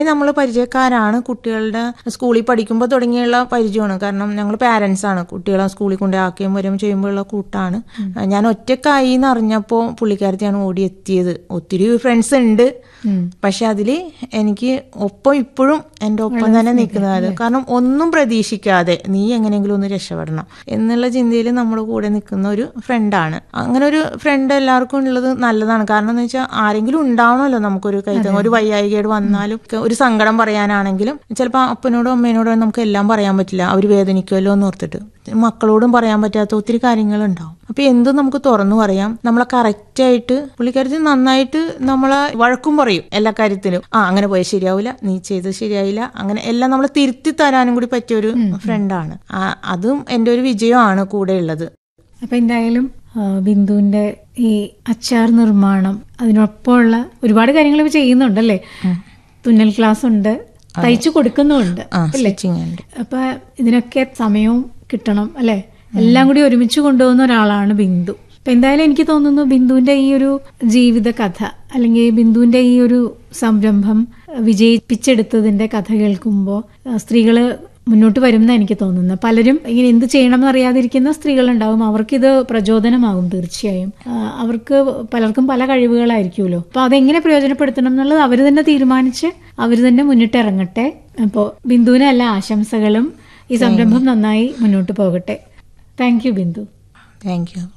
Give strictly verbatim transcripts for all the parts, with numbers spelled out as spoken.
നമ്മൾ പരിചയക്കാരാണ്, കുട്ടികളുടെ സ്കൂളിൽ പഠിക്കുമ്പോൾ തുടങ്ങിയുള്ള പരിചയമാണ്. കാരണം ഞങ്ങൾ പാരൻസ് ആണ്, കുട്ടികളെ സ്കൂളിൽ കൊണ്ട് ആക്കുകയും വരും ചെയ്യുമ്പോഴുള്ള കൂട്ടാണ്. ഞാൻ ഒറ്റക്കായി എന്ന് അറിഞ്ഞപ്പോൾ പുള്ളിക്കാരത്തെയാണ് ഓടി എത്തിയത്. ഒത്തിരി ഫ്രണ്ട്സ് ഉണ്ട്, പക്ഷെ അതില് എനിക്ക് ഒപ്പം ഇപ്പോഴും എൻ്റെ ഒപ്പം തന്നെ നിൽക്കുന്നത്. കാരണം ഒന്നും പ്രതീക്ഷിക്കാതെ നീ എങ്ങനെയെങ്കിലും ഒന്ന് രക്ഷപ്പെടണം എന്നുള്ള ചിന്തയിൽ നമ്മുടെ കൂടെ നിൽക്കുന്ന ഒരു ഫ്രണ്ടാണ്. അങ്ങനെ ഒരു ഫ്രണ്ട് എല്ലാവർക്കും ഉള്ളത് നല്ലതാണ്. കാരണം എന്ന് വെച്ചാൽ ആരെങ്കിലും ഉണ്ടാവണമല്ലോ നമുക്കൊരു കൈത്തങ്ങ, ഒരു വയ്യായികേട് വന്നാലും ഒരു സങ്കടം പറയാനാണെങ്കിലും ചിലപ്പോൾ അപ്പനോടും അമ്മേനോടോ നമുക്ക് എല്ലാം പറയാൻ പറ്റില്ല, അവർ വേദനിക്കുമല്ലോ എന്ന് ഓർത്തിട്ട്. മക്കളോടും പറയാൻ പറ്റാത്ത ഒത്തിരി കാര്യങ്ങളുണ്ടാവും. അപ്പൊ എന്തും നമുക്ക് തുറന്നു പറയാം. നമ്മളെ കറക്റ്റായിട്ട് പുള്ളിക്കാരത്തി നന്നായിട്ട് നമ്മളെ വഴക്കും പറയും എല്ലാ കാര്യത്തിലും. ആ അങ്ങനെ പോയാൽ ശരിയാവില്ല, നീ ചെയ്തത് ശരിയായില്ല, അങ്ങനെ എല്ലാം നമ്മളെ തിരുത്തി തരാനും കൂടി പറ്റിയൊരു ഫ്രണ്ടാണ്. അതും എൻ്റെ ഒരു വിജയമാണ് കൂടെ ഉള്ളത്. അപ്പൊ എന്തായാലും ബിന്ദുവിന്റെ ഈ അച്ചാർ നിർമ്മാണം, അതിനൊപ്പമുള്ള ഒരുപാട് കാര്യങ്ങൾ ചെയ്യുന്നുണ്ടല്ലേ? തുന്നൽ ക്ലാസ് ഉണ്ട്, തയ്ച്ചു കൊടുക്കുന്നുണ്ട് അല്ലേ? അപ്പൊ ഇതിനൊക്കെ സമയവും കിട്ടണം അല്ലെ? എല്ലാം കൂടി ഒരുമിച്ച് കൊണ്ടുപോകുന്ന ഒരാളാണ് ബിന്ദു. അപ്പൊ എന്തായാലും എനിക്ക് തോന്നുന്നു ബിന്ദുവിന്റെ ഈ ഒരു ജീവിത കഥ, അല്ലെങ്കിൽ ബിന്ദുവിന്റെ ഈ ഒരു സംരംഭം വിജയിപ്പിച്ചെടുത്തതിന്റെ കഥ കേൾക്കുമ്പോൾ സ്ത്രീകള് മുന്നോട്ട് വരുമെന്നാണ് എനിക്ക് തോന്നുന്നത്. പലരും ഇങ്ങനെ എന്ത് ചെയ്യണമെന്ന് അറിയാതിരിക്കുന്ന സ്ത്രീകളുണ്ടാവും, അവർക്കിത് പ്രചോദനമാകും തീർച്ചയായും. അവർക്ക് പലർക്കും പല കഴിവുകളായിരിക്കുമല്ലോ. അപ്പൊ അതെങ്ങനെ പ്രയോജനപ്പെടുത്തണം എന്നുള്ളത് അവർ തന്നെ തീരുമാനിച്ച് അവർ തന്നെ മുന്നിട്ടിറങ്ങട്ടെ. അപ്പോൾ ബിന്ദുവിന് എല്ലാ ആശംസകളും. ഈ സംരംഭം നന്നായി മുന്നോട്ട് പോകട്ടെ. Thank you Bindu. Thank you.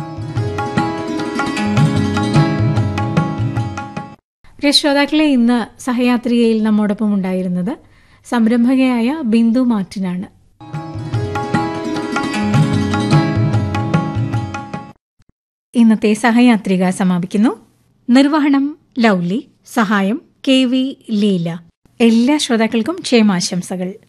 പ്രിയ ശ്രോതാക്കളെ, ഇന്ന് സഹയാത്രികയിൽ നമ്മോടൊപ്പം ഉണ്ടായിരുന്നത് സംരംഭകയായ ബിന്ദു മാർട്ടിനാണ്. ഇന്നത്തെ സഹയാത്രിക സമാപിക്കുന്നു. നിർവഹണം ലൗലി, സഹായം കെ വി ലീല. എല്ലാ ശ്രോതാക്കൾക്കും ക്ഷേമാശംസകൾ.